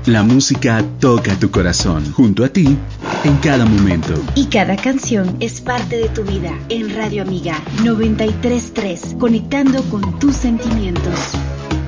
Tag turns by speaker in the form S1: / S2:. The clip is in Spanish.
S1: La música toca tu corazón, junto a ti, en cada momento.
S2: Y cada canción es parte de tu vida. En Radio Amiga 93.3, conectando con tus sentimientos.